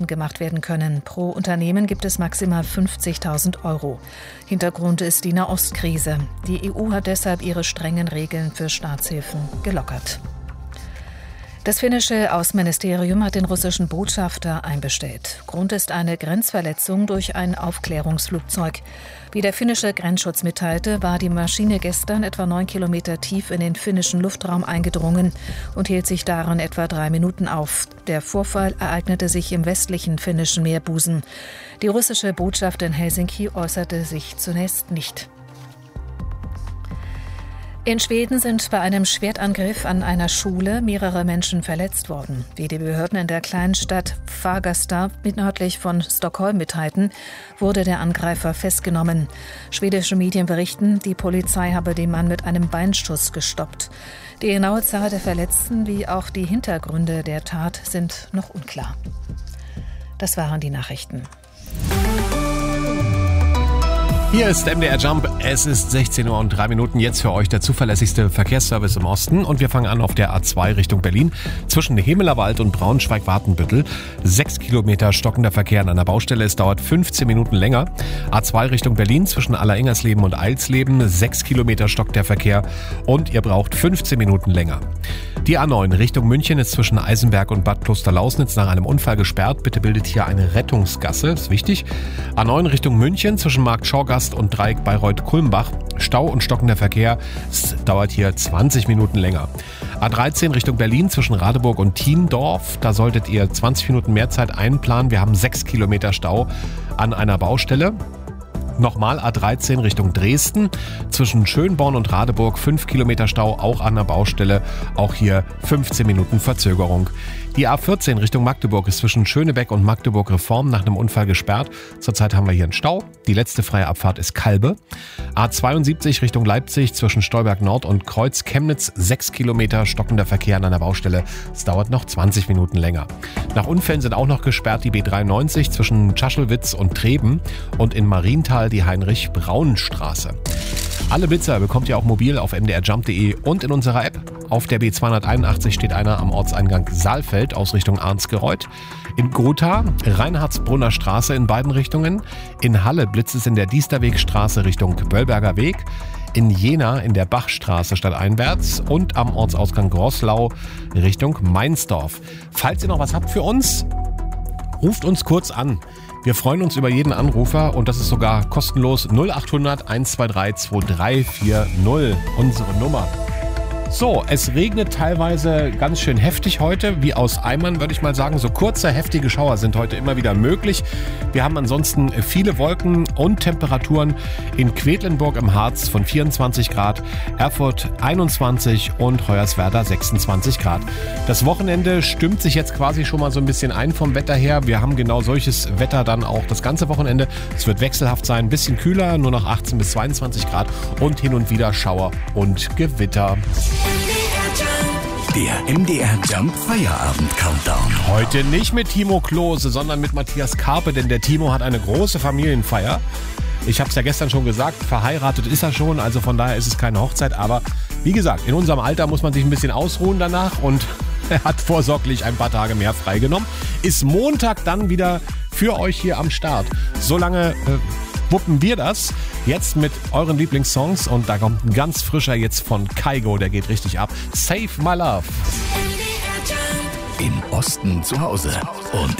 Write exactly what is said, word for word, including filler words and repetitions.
geltend gemacht werden können. Pro Unternehmen gibt es maximal fünfzigtausend Euro. Hintergrund ist die Nahostkrise. Die E U hat deshalb ihre strengen Regeln für Staatshilfen gelockert. Das finnische Außenministerium hat den russischen Botschafter einbestellt. Grund ist eine Grenzverletzung durch ein Aufklärungsflugzeug. Wie der finnische Grenzschutz mitteilte, war die Maschine gestern etwa neun Kilometer tief in den finnischen Luftraum eingedrungen und hielt sich darin etwa drei Minuten auf. Der Vorfall ereignete sich im westlichen finnischen Meerbusen. Die russische Botschaft in Helsinki äußerte sich zunächst nicht. In Schweden sind bei einem Schwertangriff an einer Schule mehrere Menschen verletzt worden. Wie die Behörden in der kleinen Stadt Fagersta nördlich von Stockholm mitteilten, wurde der Angreifer festgenommen. Schwedische Medien berichten, die Polizei habe den Mann mit einem Beinschuss gestoppt. Die genaue Zahl der Verletzten wie auch die Hintergründe der Tat sind noch unklar. Das waren die Nachrichten. Hier ist M D R Jump. Es ist sechzehn Uhr und drei Minuten. Jetzt für euch der zuverlässigste Verkehrsservice im Osten. Und wir fangen an auf der A zwei Richtung Berlin. Zwischen Hemelerwald und Braunschweig-Wartenbüttel. Sechs Kilometer stockender Verkehr an einer Baustelle. Es dauert fünfzehn Minuten länger. A zwei Richtung Berlin zwischen Allerengersleben und Eilsleben. Sechs Kilometer stockt der Verkehr. Und ihr braucht fünfzehn Minuten länger. Die A neun Richtung München ist zwischen Eisenberg und Bad Klosterlausnitz nach einem Unfall gesperrt. Bitte bildet hier eine Rettungsgasse. Ist wichtig. A neun Richtung München zwischen Marktschaugasse und Dreieck Bayreuth-Kulmbach. Stau und stockender Verkehr. Es dauert hier zwanzig Minuten länger. A dreizehn Richtung Berlin zwischen Radeburg und Thiendorf. Da solltet ihr zwanzig Minuten mehr Zeit einplanen. Wir haben sechs Kilometer Stau an einer Baustelle. Nochmal A dreizehn Richtung Dresden. Zwischen Schönborn und Radeburg fünf Kilometer Stau, auch an der Baustelle. Auch hier fünfzehn Minuten Verzögerung. Die A vierzehn Richtung Magdeburg ist zwischen Schönebeck und Magdeburg Reform nach einem Unfall gesperrt. Zurzeit haben wir hier einen Stau. Die letzte freie Abfahrt ist Kalbe. A zweiundsiebzig Richtung Leipzig zwischen Stolberg Nord und Kreuz Chemnitz. sechs Kilometer stockender Verkehr an einer Baustelle. Es dauert noch zwanzig Minuten länger. Nach Unfällen sind auch noch gesperrt die B dreiundneunzig zwischen Schaschelwitz und Treben und in Marienthal die Heinrich-Braun-Straße. Alle Blitzer bekommt ihr auch mobil auf m d r jump punkt d e und in unserer App. Auf der B zweihunderteinundachtzig steht einer am Ortseingang Saalfeld aus Richtung Arnsgereuth. In Gotha Reinhardsbrunner Straße in beiden Richtungen. In Halle blitzt es in der Diesterwegstraße Richtung Böllberger Weg. In Jena in der Bachstraße stadteinwärts und am Ortsausgang Groslau Richtung Mainsdorf. Falls ihr noch was habt für uns, ruft uns kurz an. Wir freuen uns über jeden Anrufer und das ist sogar kostenlos. null acht hundert eins zwei drei zwei drei vier null, unsere Nummer. So, es regnet teilweise ganz schön heftig heute, wie aus Eimern, würde ich mal sagen. So kurze, heftige Schauer sind heute immer wieder möglich. Wir haben ansonsten viele Wolken und Temperaturen in Quedlinburg im Harz von vierundzwanzig Grad, Erfurt einundzwanzig und Hoyerswerda sechsundzwanzig Grad. Das Wochenende stimmt sich jetzt quasi schon mal so ein bisschen ein vom Wetter her. Wir haben genau solches Wetter dann auch das ganze Wochenende. Es wird wechselhaft sein, ein bisschen kühler, nur noch achtzehn bis zweiundzwanzig Grad und hin und wieder Schauer und Gewitter. Der M D R Jump Feierabend Countdown. Heute nicht mit Timo Klose, sondern mit Matthias Karpe, denn der Timo hat eine große Familienfeier. Ich habe es ja gestern schon gesagt, verheiratet ist er schon, also von daher ist es keine Hochzeit. Aber wie gesagt, in unserem Alter muss man sich ein bisschen ausruhen danach und er hat vorsorglich ein paar Tage mehr freigenommen. Ist Montag dann wieder für euch hier am Start. Solange äh, wuppen wir das jetzt mit euren Lieblingssongs und da kommt ein ganz frischer jetzt von Kygo, der geht richtig ab. Save My Love. Im Osten zu Hause und